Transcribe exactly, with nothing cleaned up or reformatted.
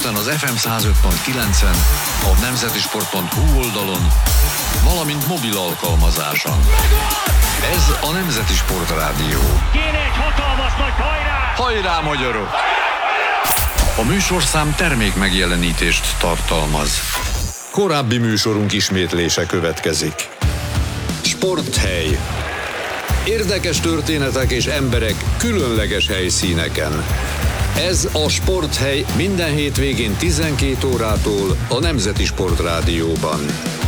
Budapesten az ef em száz öt pont kilencen, a nemzetisport pont hú oldalon, valamint mobil alkalmazáson. Ez a Nemzeti Sport Rádió. Kéne egy hatalmas nagy hajrá! Hajrá, magyarok! A műsorszám termék megjelenítést tartalmaz. Korábbi műsorunk ismétlése következik. Sporthely. Érdekes történetek és emberek különleges helyszíneken. Ez a Sporthely minden hétvégén tizenkét órától a Nemzeti Sport Rádióban.